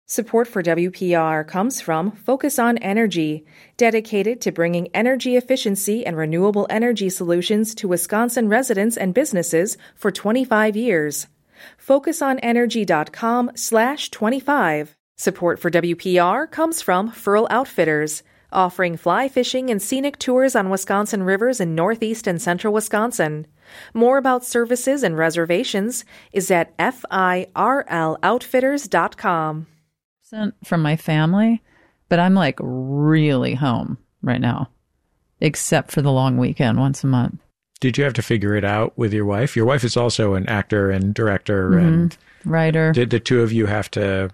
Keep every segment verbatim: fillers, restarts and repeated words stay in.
Support for W P R comes from Focus on Energy, dedicated to bringing energy efficiency and renewable energy solutions to Wisconsin residents and businesses for twenty-five years. focusonenergy.com slash 25. Support for W P R comes from Furl Outfitters, offering fly fishing and scenic tours on Wisconsin rivers in northeast and central Wisconsin. More about services and reservations is at F I R L outfitters dot com. From my family, but I'm like really home right now, except for the long weekend once a month. Did you have to figure it out with your wife? Your wife is also an actor and director mm-hmm. and writer. Did the two of you have to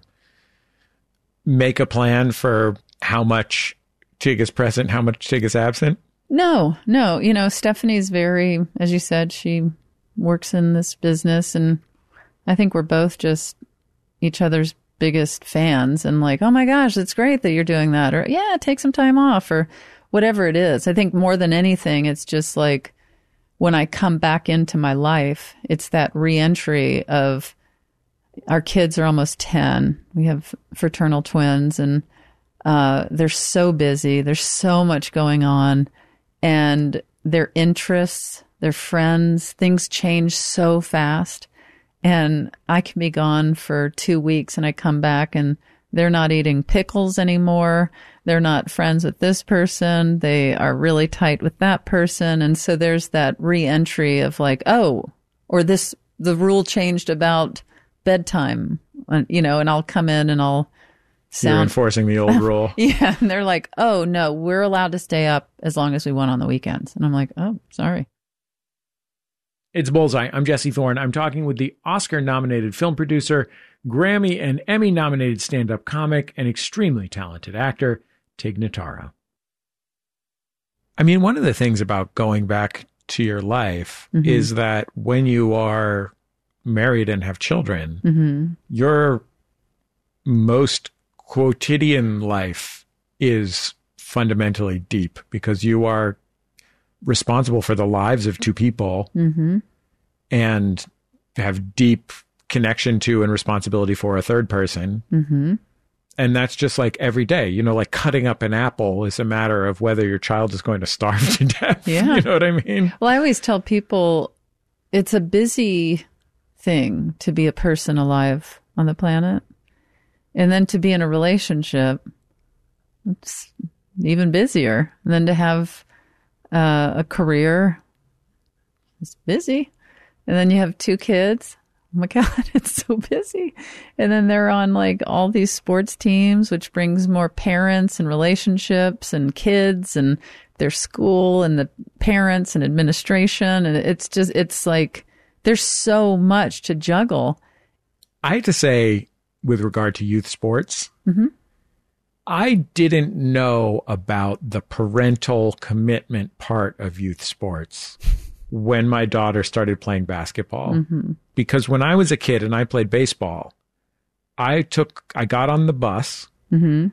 make a plan for how much Tig is present, how much Tig is absent? No, no. You know, Stephanie's very, as you said, she works in this business, and I think we're both just each other's biggest fans and like, oh my gosh, it's great that you're doing that, or yeah, take some time off, or whatever it is. I think more than anything, it's just like when I come back into my life, it's that re-entry of our kids are almost ten. We have fraternal twins, and uh, they're so busy. There's so much going on, and their interests, their friends, things change so fast. And I can be gone for two weeks and I come back and they're not eating pickles anymore. They're not friends with this person. They are really tight with that person. And so there's that re-entry of like, oh, or this, the rule changed about bedtime, you know, and I'll come in and I'll sound. You're enforcing the old rule. Yeah. And they're like, oh, no, we're allowed to stay up as long as we want on the weekends. And I'm like, oh, sorry. It's Bullseye. I'm Jesse Thorne. I'm talking with the Oscar-nominated film producer, Grammy and Emmy-nominated stand-up comic, and extremely talented actor, Tig Notaro. I mean, one of the things about going back to your life mm-hmm. is that when you are married and have children, mm-hmm. your most quotidian life is fundamentally deep because you are responsible for the lives of two people mm-hmm. and have deep connection to and responsibility for a third person. Mm-hmm. And that's just like every day, you know, like cutting up an apple is a matter of whether your child is going to starve to death. Yeah. You know what I mean? Well, I always tell people it's a busy thing to be a person alive on the planet. And then to be in a relationship, it's even busier. And then to have Uh, a career, it's busy. And then you have two kids. Oh my God, it's so busy. And then they're on like all these sports teams, which brings more parents and relationships and kids and their school and the parents and administration. And it's just, it's like, there's so much to juggle. I have to say, with regard to youth sports, mm-hmm. I didn't know about the parental commitment part of youth sports when my daughter started playing basketball. Mm-hmm. Because when I was a kid and I played baseball, I took, I got on the bus, mm-hmm.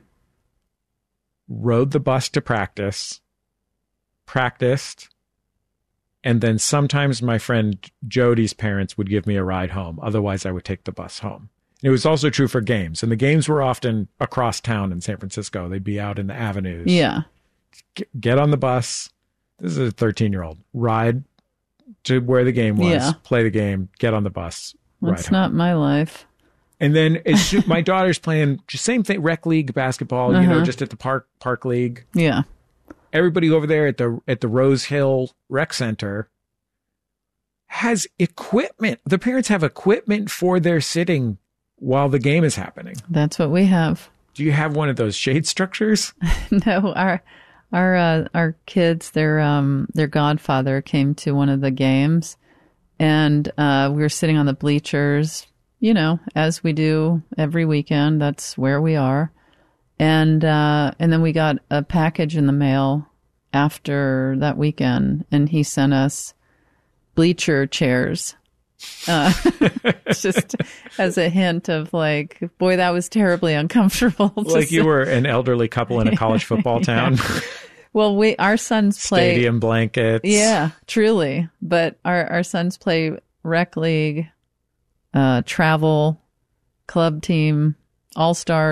rode the bus to practice, practiced, and then sometimes my friend Jody's parents would give me a ride home. Otherwise, I would take the bus home. It was also true for games, and the games were often across town in San Francisco. They'd be out in the avenues. Yeah. Get, get on the bus. This is a thirteen-year-old. Ride to where the game was, yeah. Play the game, get on the bus. That's not home. My life. And then it's, my daughter's playing just same thing, rec league basketball, uh-huh. you know, just at the park park league. Yeah. Everybody over there at the at the Rose Hill Rec Center has equipment. The parents have equipment for their sitting while the game is happening. That's what we have. Do you have one of those shade structures? No, our our uh, our kids, their um their godfather came to one of the games, and uh, we were sitting on the bleachers, you know, as we do every weekend. That's where we are, and uh, and then we got a package in the mail after that weekend, and he sent us bleacher chairs. Uh, just as a hint of like, boy, that was terribly uncomfortable. Like you were an elderly couple in a college football town. Yeah. Well, we our sons play stadium blankets. Yeah, truly. But our our sons play rec league, uh, travel, club team, all star.